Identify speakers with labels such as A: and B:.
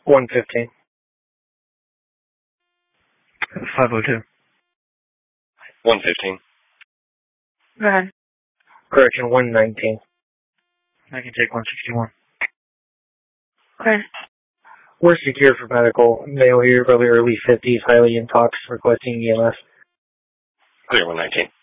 A: 115.
B: 502.
C: 115.
D: Go ahead.
A: Correction, 119.
B: I can take 161.
D: Okay.
A: We're secured for medical. Male here, probably early 50s, highly intox, requesting EMS.
C: Clear 119.